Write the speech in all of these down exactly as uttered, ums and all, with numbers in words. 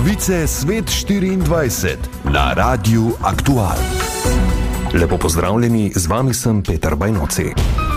Novice Svet štiriindvajset na Radiu Aktual. Lepo pozdravljeni, z vami sem Peter Bajnoci.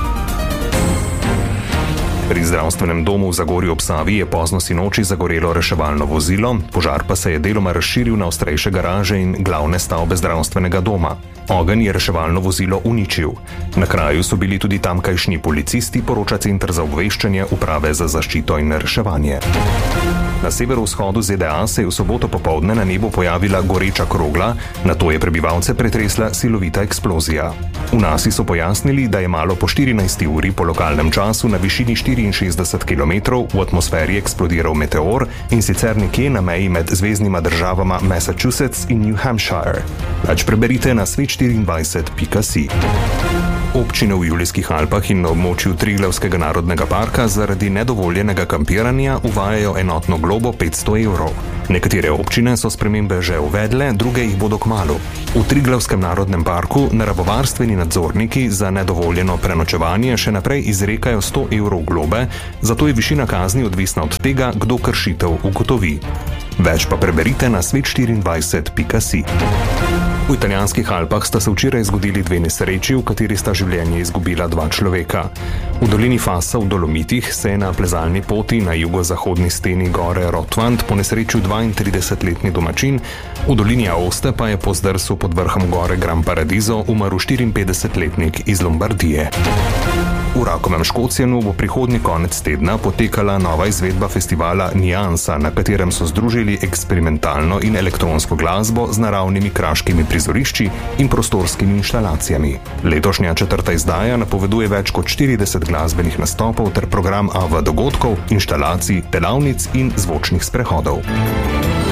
Pri zdravstvenem domu v Zagorju ob Savi je pozno sinoči zagorelo reševalno vozilo, požar pa se je deloma razširil na ostrejše garaže in glavne stavbe zdravstvenega doma. Ogenj je reševalno vozilo uničil. Na kraju so bili tudi tamkajšnji policisti, poroča Center za obveščanje Uprave za zaščito in reševanje. Na severovzhodu Z D A se je v soboto popoldne na nebu pojavila goreča krogla, nato je prebivalce pretresla silovita eksplozija. V Nasi so pojasnili, da je malo po štirinajsti uri po lokalnem času na višini štiriinšestdeset kilometrov v atmosferi eksplodiral meteor, in sicer nekje na meji med zveznima državama Massachusetts in New Hampshire. Več preberite na svet štiriindvajset pika si. Občine v Julijskih Alpah in na območju Triglavskega narodnega parka zaradi nedovoljenega kampiranja uvajajo enotno globo petsto evrov. Nekatere občine so spremembe že uvedle, druge jih bodo kmalu. V Triglavskem narodnem parku naravovarstveni nadzorniki za nedovoljeno prenočevanje še naprej izrekajo sto evrov globe, zato je višina kazni odvisna od tega, kdo kršitev ugotovi. Več pa preberite na svet štiriindvajset pika si. V italijanskih Alpah sta se včeraj zgodili dve nesreči, v kateri sta življenje izgubila dva človeka. V dolini Fassa v Dolomitih se je na plezalni poti na jugozahodni steni gore Rotwand ponesrečil dvaintridesetletni domačin, v dolini Aoste pa je po zdrsu pod vrhom gore Gran Paradiso umrl štiriinpetdesetletnik iz Lombardije. V Rakovem Škocjanu bo prihodnji konec tedna potekala nova izvedba festivala Niansa, na katerem so združili eksperimentalno in elektronsko glasbo z naravnimi kraškimi prizorišči in prostorskimi inštalacijami. Letošnja četrta izdaja napoveduje več kot štirideset glasbenih nastopov ter program A V dogodkov, inštalacij, delavnic in zvočnih sprehodov.